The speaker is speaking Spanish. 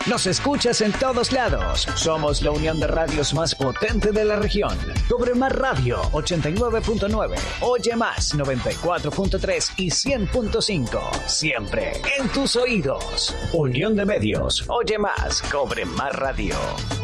Nos escuchas en todos lados. Somos la unión de radios más potente de la región. Cobre Más Radio 89.9, Oye Más 94.3 y 100.5. Siempre en tus oídos. Unión de Medios. Oye Más, Cobre Más Radio.